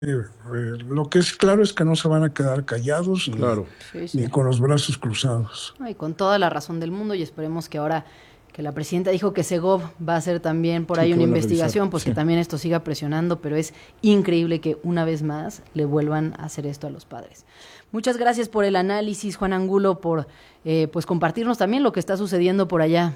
Lo que es claro es que no se van a quedar callados Claro. Sí, ni sí. con los brazos cruzados. Ay, con toda la razón del mundo y esperemos que ahora que la presidenta dijo que Segov va a hacer también por Sí, ahí que una van a revisar. investigación, pues que Sí. también esto siga presionando, pero es increíble que una vez más le vuelvan a hacer esto a los padres. Muchas gracias por el análisis, Juan Angulo, por pues compartirnos también lo que está sucediendo por allá.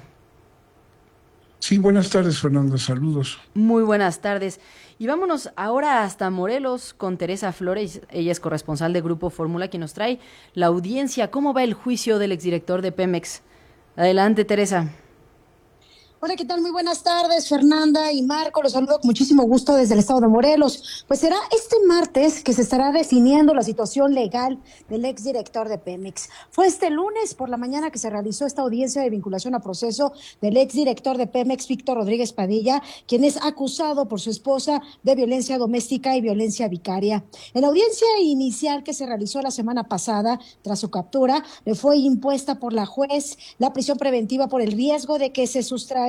Sí, buenas tardes, Fernanda, saludos. Muy buenas tardes. Y vámonos ahora hasta Morelos con Teresa Flores. Ella es corresponsal de Grupo Fórmula, quien nos trae la audiencia. ¿Cómo va el juicio del exdirector de Pemex? Adelante, Teresa. Hola, ¿qué tal? Muy buenas tardes, Fernanda y Marco. Los saludo con muchísimo gusto desde el estado de Morelos. Pues será este martes que se estará definiendo la situación legal del exdirector de Pemex. Fue este lunes por la mañana que se realizó esta audiencia de vinculación a proceso del exdirector de Pemex, Víctor Rodríguez Padilla, quien es acusado por su esposa de violencia doméstica y violencia vicaria. En la audiencia inicial que se realizó la semana pasada, tras su captura, le fue impuesta por la juez la prisión preventiva por el riesgo de que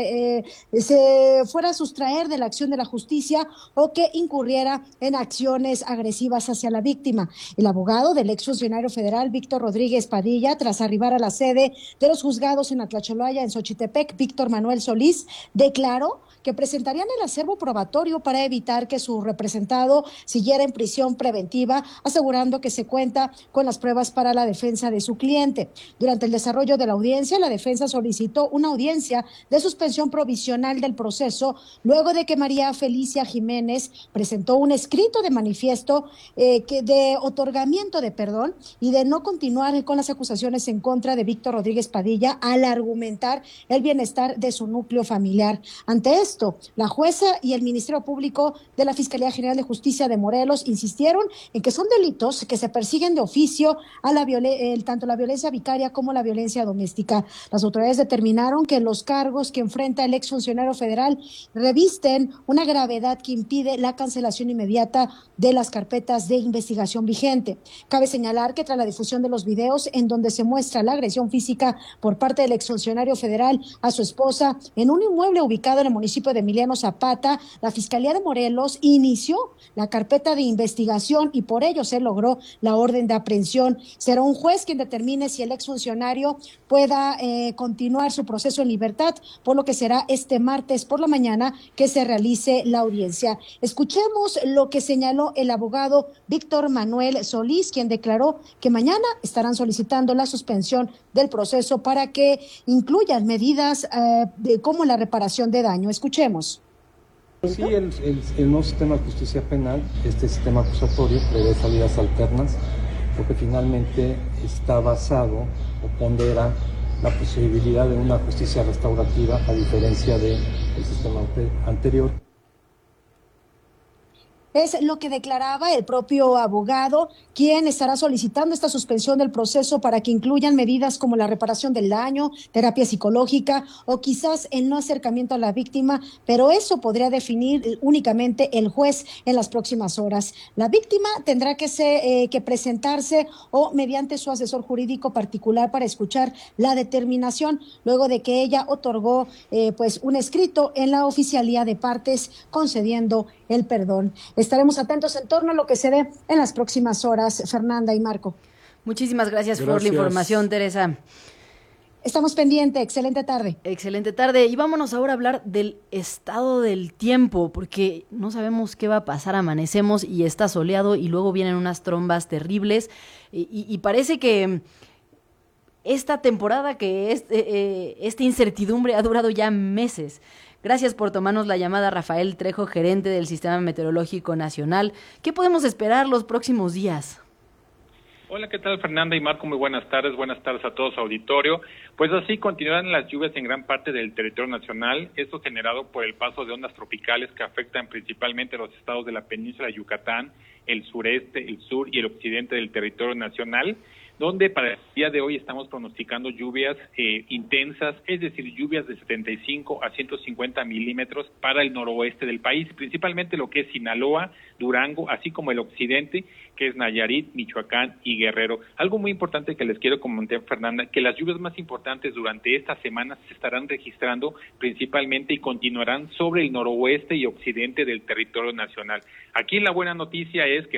se fuera a sustraer de la acción de la justicia o que incurriera en acciones agresivas hacia la víctima. El abogado del exfuncionario federal Víctor Rodríguez Padilla, tras arribar a la sede de los juzgados en Atlacholaya, en Xochitepec, Víctor Manuel Solís, declaró que presentarían el acervo probatorio para evitar que su representado siguiera en prisión preventiva, asegurando que se cuenta con las pruebas para la defensa de su cliente. Durante el desarrollo de la audiencia, la defensa solicitó una audiencia de suspensión provisional del proceso, luego de que María Felicia Jiménez presentó un escrito de manifiesto de otorgamiento de perdón y de no continuar con las acusaciones en contra de Víctor Rodríguez Padilla al argumentar el bienestar de su núcleo familiar. Ante esto, la jueza y el Ministerio Público de la Fiscalía General de Justicia de Morelos insistieron en que son delitos que se persiguen de oficio a tanto la violencia vicaria como la violencia doméstica. Las autoridades determinaron que los cargos que enfrenta el exfuncionario federal revisten una gravedad que impide la cancelación inmediata de las carpetas de investigación vigente. Cabe señalar que tras la difusión de los videos en donde se muestra la agresión física por parte del exfuncionario federal a su esposa en un inmueble ubicado en el municipio de Emiliano Zapata, la Fiscalía de Morelos inició la carpeta de investigación y por ello se logró la orden de aprehensión. Será un juez quien determine si el exfuncionario pueda continuar su proceso en libertad, por lo que será este martes por la mañana que se realice la audiencia. Escuchemos lo que señaló el abogado Víctor Manuel Solís, quien declaró que mañana estarán solicitando la suspensión del proceso para que incluyan medidas como la reparación de daño. Escuchemos. Sí, el nuevo sistema de justicia penal, este sistema acusatorio, prevé salidas alternas, porque finalmente está basado o pondera la posibilidad de una justicia restaurativa a diferencia del sistema anterior. Es lo que declaraba el propio abogado, quien estará solicitando esta suspensión del proceso para que incluyan medidas como la reparación del daño, terapia psicológica o quizás el no acercamiento a la víctima, pero eso podría definir únicamente el juez en las próximas horas. La víctima tendrá que presentarse o mediante su asesor jurídico particular para escuchar la determinación, luego de que ella otorgó pues un escrito en la oficialía de partes concediendo el perdón. Estaremos atentos en torno a lo que se dé en las próximas horas, Fernanda y Marco. Muchísimas gracias por la Gracias. información, Teresa. Estamos pendientes. Excelente tarde. Excelente tarde. Y vámonos ahora a hablar del estado del tiempo, porque no sabemos qué va a pasar. Amanecemos y está soleado y luego vienen unas trombas terribles. Y parece que esta temporada, que esta incertidumbre ha durado ya meses. Gracias por tomarnos la llamada, Rafael Trejo, gerente del Sistema Meteorológico Nacional. ¿Qué podemos esperar los próximos días? Hola, ¿qué tal, Fernanda y Marco? Muy buenas tardes a todos su auditorio. Pues así continuarán las lluvias en gran parte del territorio nacional, esto generado por el paso de ondas tropicales que afectan principalmente los estados de la península de Yucatán, el sureste, el sur y el occidente del territorio nacional. donde para el día de hoy estamos pronosticando lluvias intensas, es decir, lluvias de 75 a 150 milímetros para el noroeste del país, principalmente lo que es Sinaloa, Durango, así como el occidente, que es Nayarit, Michoacán y Guerrero. Algo muy importante que les quiero comentar, Fernanda, que las lluvias más importantes durante esta semana se estarán registrando principalmente y continuarán sobre el noroeste y occidente del territorio nacional. Aquí la buena noticia es que